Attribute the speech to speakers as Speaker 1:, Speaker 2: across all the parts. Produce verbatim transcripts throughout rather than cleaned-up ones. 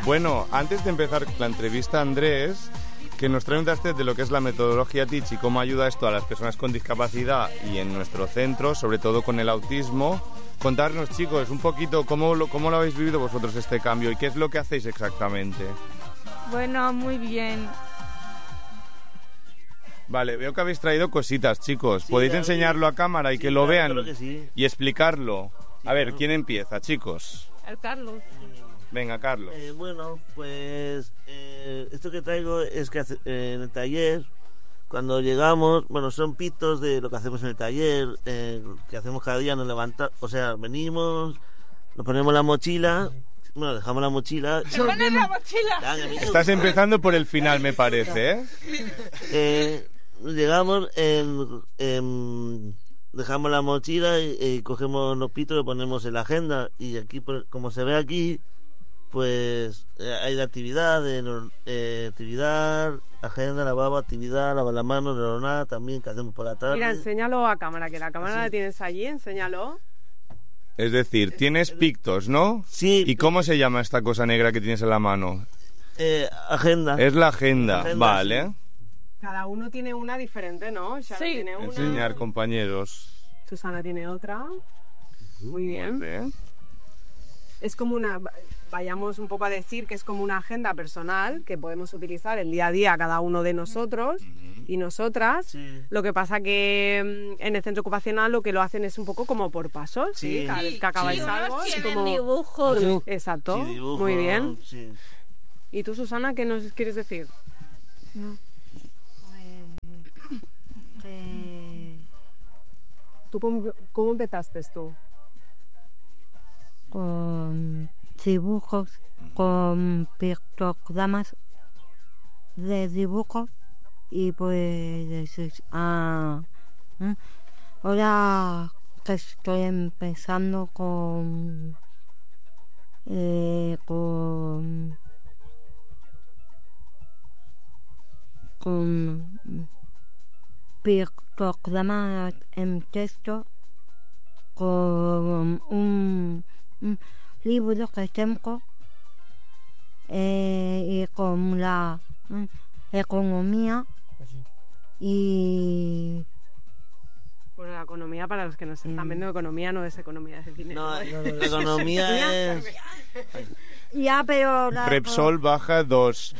Speaker 1: Bueno, antes de empezar la entrevista, Andrés, que nos preguntaste de lo que es la metodología Teach y cómo ayuda esto a las personas con discapacidad y en nuestro centro, sobre todo con el autismo. Contarnos, chicos, un poquito cómo lo, cómo lo habéis vivido vosotros este cambio y qué es lo que hacéis exactamente.
Speaker 2: Bueno, muy bien.
Speaker 1: Vale, veo que habéis traído cositas, chicos.
Speaker 3: Sí,
Speaker 1: ¿Podéis
Speaker 3: David.
Speaker 1: enseñarlo a cámara y
Speaker 3: Sí,
Speaker 1: que lo
Speaker 3: claro,
Speaker 1: vean
Speaker 3: claro que sí.
Speaker 1: y explicarlo?
Speaker 3: Sí,
Speaker 1: A ver,
Speaker 3: claro.
Speaker 1: ¿quién empieza, chicos?
Speaker 2: El Carlos.
Speaker 1: Venga, Carlos.
Speaker 3: Eh, bueno, pues eh, esto que traigo es que hace- eh, en el taller, cuando llegamos, bueno, son pitos de lo que hacemos en el taller, eh, que hacemos cada día, nos levantamos, o sea, venimos, nos ponemos la mochila, bueno, dejamos la mochila.
Speaker 2: ¡Se pone la mochila!
Speaker 3: Dale, amigo.
Speaker 1: Estás empezando por el final, me parece, ¿eh?
Speaker 3: Eh, llegamos, en, en- dejamos la mochila y, y cogemos los pitos, lo ponemos en la agenda y aquí, pues, como se ve aquí, pues eh, hay de actividad, de nor- eh, actividad, agenda, lavabo, actividad, lavar las manos, nada también que hacemos por la tarde.
Speaker 4: Mira, enséñalo a cámara, que la cámara
Speaker 3: Sí.
Speaker 4: la tienes allí, enséñalo.
Speaker 1: Es decir, tienes pictos, ¿no?
Speaker 3: Sí.
Speaker 1: ¿Y cómo se llama esta cosa negra que tienes en la mano?
Speaker 3: Eh, agenda.
Speaker 1: Es la agenda,
Speaker 3: Agenda,
Speaker 1: vale.
Speaker 3: sí.
Speaker 4: Cada uno tiene una diferente, ¿no? Sharon
Speaker 2: Sí.
Speaker 4: tiene una,
Speaker 1: Enseñar, compañeros.
Speaker 4: Susana tiene otra. Muy bien.
Speaker 1: Vale.
Speaker 4: Es como una, vayamos un poco a decir que es como una agenda personal que podemos utilizar el día a día cada uno de nosotros y nosotras.
Speaker 3: Sí.
Speaker 4: Lo que pasa que mm, en el centro ocupacional lo que lo hacen es un poco como por pasos, ¿sí?
Speaker 3: Sí.
Speaker 4: Cada vez que acabáis
Speaker 2: Sí,
Speaker 4: algo,
Speaker 2: unos
Speaker 4: es
Speaker 2: tienen
Speaker 4: como...
Speaker 2: dibujos.
Speaker 4: Exacto,
Speaker 3: Sí, dibujo,
Speaker 4: muy bien.
Speaker 3: sí.
Speaker 4: ¿Y tú, Susana, qué nos quieres decir? ¿Tú cómo, cómo empezaste tú?
Speaker 5: Con dibujos, con pictogramas de dibujo y pues es- ah, ¿eh? Ahora que estoy empezando con eh, con con pictogramas en texto con un, un libro que tengo eh, y con la mm, economía y
Speaker 4: Bueno, la economía, para los que nos están viendo, economía no es economía, es el dinero.
Speaker 3: No,
Speaker 4: ¿no?
Speaker 3: la economía es...
Speaker 5: ya pero la
Speaker 1: Repsol baja dos.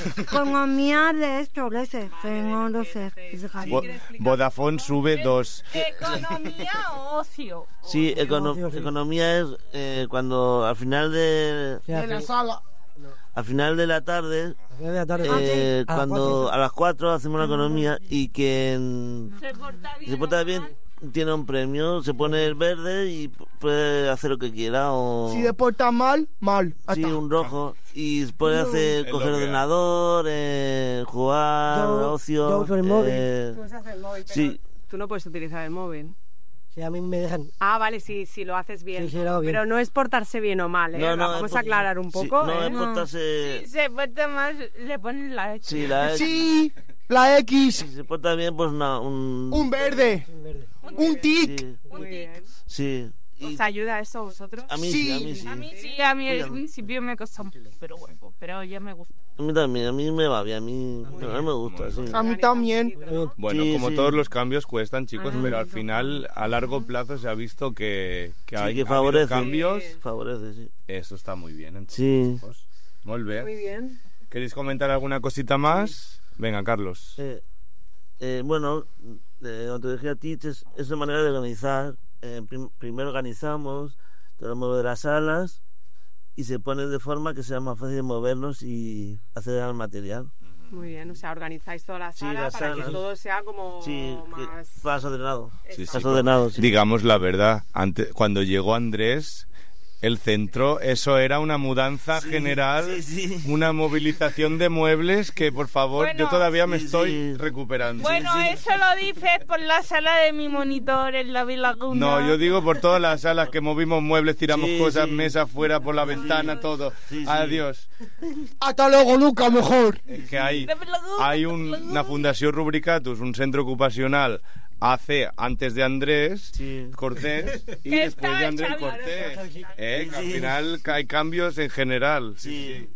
Speaker 5: economía de esto de ese que no lo sé fíjate.
Speaker 1: Vo- Vodafone sube dos.
Speaker 2: Economía o ocio.
Speaker 3: Sí, econo- economía es eh, cuando al final de...
Speaker 2: De la sala.
Speaker 3: Al final de la tarde,
Speaker 6: de la tarde.
Speaker 3: eh,
Speaker 6: A las
Speaker 3: cuando
Speaker 6: cuatro.
Speaker 3: a las cuatro hacemos la economía y quien
Speaker 2: Se porta bien.
Speaker 3: se porta bien tiene un premio, se pone el verde y p- puede hacer lo que quiera o
Speaker 6: Si te portas mal, mal.
Speaker 3: sí,
Speaker 6: Hasta.
Speaker 3: un rojo y puede hacer
Speaker 1: Es
Speaker 3: coger
Speaker 1: lo que hay.
Speaker 3: ordenador, eh, jugar,
Speaker 6: Yo-
Speaker 3: ocio.
Speaker 6: yo uso el móvil.
Speaker 3: eh,
Speaker 4: Tú usas el móvil, pero
Speaker 3: sí.
Speaker 4: tú no puedes utilizar el móvil.
Speaker 6: Si a mí me dejan.
Speaker 4: Ah, vale, sí, sí, lo haces bien.
Speaker 6: Sí, sí, lo hago bien.
Speaker 4: Pero no es portarse bien o mal, ¿eh?
Speaker 3: No, no,
Speaker 4: Vamos
Speaker 3: es
Speaker 4: a aclarar un
Speaker 3: sí,
Speaker 4: poco.
Speaker 3: no,
Speaker 4: ¿eh?
Speaker 3: es portarse...
Speaker 2: Si se porta mal, le ponen la X.
Speaker 3: Sí, la
Speaker 6: Sí, la X.
Speaker 3: si se porta bien, pues no, un...
Speaker 6: Un verde. Un tic.
Speaker 3: Sí,
Speaker 4: Muy bien.
Speaker 3: sí. Y
Speaker 4: ¿Os ayuda eso a vosotros?
Speaker 3: a mí sí, a mí sí.
Speaker 2: A mí sí, a mí al principio me costó un poco, pero bueno, pero ya me gusta.
Speaker 3: A mí también, a mí me va bien, a mí, a mí me gusta, sí.
Speaker 6: A mí también.
Speaker 1: Bueno,
Speaker 3: Sí,
Speaker 1: como
Speaker 3: sí.
Speaker 1: todos los cambios cuestan, chicos,
Speaker 4: Ah,
Speaker 1: pero al
Speaker 4: no.
Speaker 1: final, a largo plazo, se ha visto que, que
Speaker 3: Sí,
Speaker 1: hay
Speaker 3: que
Speaker 1: ha habido
Speaker 3: favorece.
Speaker 1: cambios.
Speaker 3: Favorece, sí.
Speaker 1: Eso está muy bien. entonces,
Speaker 3: Sí.
Speaker 1: chicos. Muy bien.
Speaker 4: Muy bien.
Speaker 1: ¿Queréis comentar alguna cosita más? Venga, Carlos.
Speaker 3: Eh, eh, bueno, eh, ontología Teach es, es una manera de organizar. Eh, prim- primero organizamos todo el mueble de las salas y se pone de forma que sea más fácil de movernos y acceder al material.
Speaker 4: Muy bien, o sea, organizáis toda la
Speaker 3: Sí,
Speaker 4: sala
Speaker 3: la
Speaker 4: para
Speaker 3: sala.
Speaker 4: que todo sea como
Speaker 3: Sí, que
Speaker 4: más...
Speaker 3: más ordenado.
Speaker 1: Sí,
Speaker 3: Más
Speaker 1: sí,
Speaker 3: ordenado, sí.
Speaker 1: Digamos la verdad, antes, cuando llegó Andrés, el centro, eso era una mudanza
Speaker 3: Sí,
Speaker 1: general,
Speaker 3: sí, sí.
Speaker 1: una movilización de muebles que, por favor,
Speaker 2: Bueno,
Speaker 1: yo todavía me
Speaker 3: sí,
Speaker 1: estoy
Speaker 3: sí.
Speaker 1: recuperando.
Speaker 2: Bueno, eso lo dices por la sala de mi monitor en la Vilaguna.
Speaker 1: No, yo digo por todas las salas que movimos muebles, tiramos
Speaker 3: Sí,
Speaker 1: cosas,
Speaker 3: sí.
Speaker 1: mesas fuera por la ventana, todo.
Speaker 3: Sí, sí.
Speaker 1: Adiós.
Speaker 6: Hasta luego, Luca, mejor.
Speaker 1: Es que hay,
Speaker 2: De Vilaguna,
Speaker 1: hay
Speaker 2: de
Speaker 1: un-
Speaker 2: Vilaguna.
Speaker 1: una Fundación Rubricatus, un centro ocupacional, hace antes de Andrés
Speaker 3: Sí.
Speaker 1: Cortés y
Speaker 2: Que
Speaker 1: después
Speaker 2: está
Speaker 1: de Andrés
Speaker 2: Xavi.
Speaker 1: Cortés. Eh, que al
Speaker 3: Sí.
Speaker 1: final hay cambios en general. Sí,
Speaker 3: Sí.
Speaker 1: sí.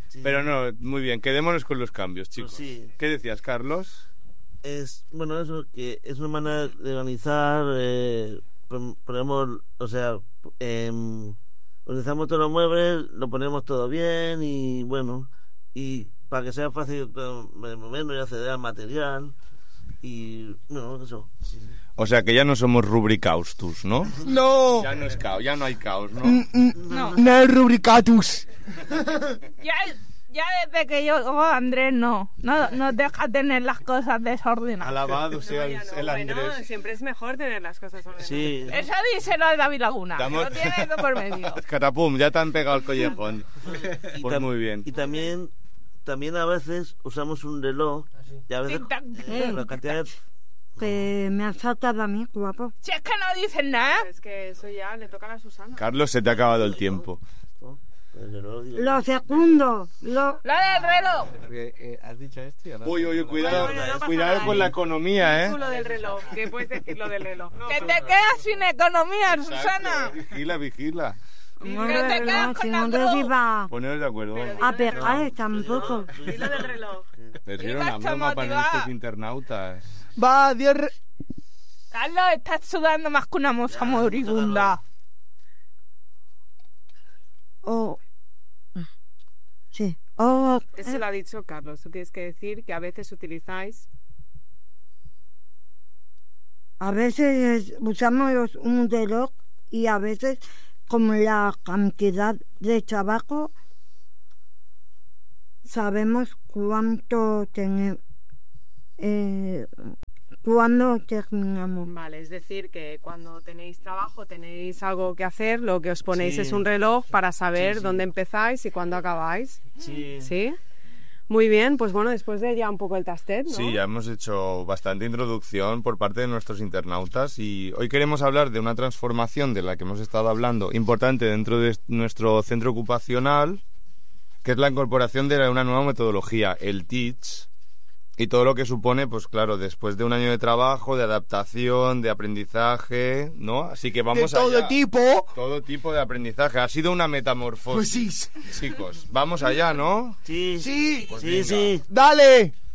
Speaker 3: Sí.
Speaker 1: Pero no, muy bien, quedémonos con los cambios, chicos.
Speaker 3: Pues sí.
Speaker 1: ¿Qué decías, Carlos?
Speaker 3: Es, bueno, eso, que es una manera de organizar, eh, pon- ponemos, o sea, eh, organizamos todos los muebles, lo ponemos todo bien y bueno, y para que sea fácil eh, movernos y acceder al material y, bueno, eso. Sí, sí.
Speaker 1: O sea que ya no somos rubricaustus, ¿no?
Speaker 6: No.
Speaker 1: Ya no es caos, ya no hay caos, ¿no?
Speaker 6: Mm, mm,
Speaker 2: No.
Speaker 6: No es rubricatus.
Speaker 2: Ya, ya desde que yo, Andrés, no. No nos deja tener las cosas desordenadas.
Speaker 1: Alabado sea el,
Speaker 4: Ya no,
Speaker 1: el
Speaker 4: bueno,
Speaker 1: Andrés.
Speaker 4: siempre es mejor tener las cosas ordenadas.
Speaker 3: Sí.
Speaker 2: Eso díselo al David Laguna. que
Speaker 1: Damos-
Speaker 2: Lo tiene eso por medio.
Speaker 1: Catapum, ya te han pegado el collejón.
Speaker 3: Y
Speaker 1: Pues
Speaker 3: tam-
Speaker 1: muy bien.
Speaker 3: Y también, también a veces usamos un reloj y a veces
Speaker 2: Tic-tac.
Speaker 3: eh, la cantidad de...
Speaker 5: Que me has saltado a mí, guapo.
Speaker 2: Si es que no dicen nada.
Speaker 4: Es que eso ya le toca a la Susana.
Speaker 1: Carlos, se te ha acabado el tiempo.
Speaker 3: el reloj, digo.
Speaker 5: Lo segundo, lo...
Speaker 2: Lo del reloj.
Speaker 7: Porque, eh, ¿has dicho esto y ahora?
Speaker 1: Uy, uy, cuidado,
Speaker 4: Bueno, bueno, no pasa
Speaker 1: cuidado
Speaker 4: nada,
Speaker 1: con
Speaker 4: ¿eh?
Speaker 1: la economía, ¿eh?
Speaker 4: Tú lo del reloj, que puedes decir lo del reloj. No,
Speaker 2: Que
Speaker 4: tú.
Speaker 2: te quedas sin economía,
Speaker 1: Exacto,
Speaker 2: Susana.
Speaker 1: Vigila, vigila.
Speaker 5: No
Speaker 2: Que te
Speaker 5: de
Speaker 2: quedas
Speaker 5: no,
Speaker 2: con
Speaker 5: si
Speaker 2: la
Speaker 5: no te
Speaker 2: cruz.
Speaker 5: iba
Speaker 1: Poneros de acuerdo.
Speaker 5: a pegar tampoco.
Speaker 4: Dilo del reloj.
Speaker 1: Pero era
Speaker 2: Iba
Speaker 1: una
Speaker 2: a
Speaker 1: broma para
Speaker 2: motivar.
Speaker 1: nuestros internautas.
Speaker 6: Va, diez... re-
Speaker 2: Carlos, estás sudando más que una moza moribunda.
Speaker 5: O... Sí. O...
Speaker 4: Eso lo ha dicho Carlos. Tú tienes que decir que a veces utilizáis.
Speaker 5: A veces usamos un reloj y a veces, como la cantidad de trabajo, sabemos cuánto tenemos, eh, cuándo terminamos.
Speaker 4: Vale, es decir, que cuando tenéis trabajo, tenéis algo que hacer, lo que os ponéis
Speaker 3: Sí.
Speaker 4: es un reloj para saber
Speaker 3: Sí, sí.
Speaker 4: dónde empezáis y cuándo acabáis.
Speaker 3: Sí.
Speaker 4: ¿Sí? Muy bien, pues bueno, después de ya un poco el tastet, ¿no?
Speaker 1: Sí, ya hemos hecho bastante introducción por parte de nuestros internautas y hoy queremos hablar de una transformación de la que hemos estado hablando, importante dentro de nuestro centro ocupacional, que es la incorporación de una nueva metodología, el TEACH, y todo lo que supone, pues claro, después de un año de trabajo, de adaptación, de aprendizaje, ¿no? Así que
Speaker 6: De
Speaker 1: vamos
Speaker 6: todo
Speaker 1: allá.
Speaker 6: tipo.
Speaker 1: Todo tipo de aprendizaje. Ha sido una metamorfosis.
Speaker 6: Pues sí.
Speaker 1: Chicos, vamos allá, ¿no?
Speaker 3: Sí.
Speaker 6: Sí.
Speaker 1: Pues
Speaker 3: Sí,
Speaker 1: venga.
Speaker 3: sí.
Speaker 6: Dale.